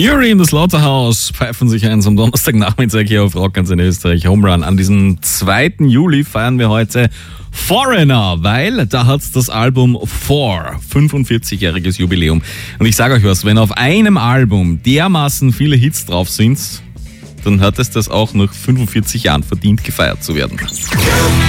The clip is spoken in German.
Fury in the Slaughterhouse pfeifen sich eins am Donnerstagnachmittag hier auf Rock in Österreich. Home Run. An diesem 2. Juli feiern wir heute Foreigner, weil da hat's das Album 45-jähriges Jubiläum. Und ich sage euch was, wenn auf einem Album dermaßen viele Hits drauf sind, dann hat es das auch nach 45 Jahren verdient, gefeiert zu werden.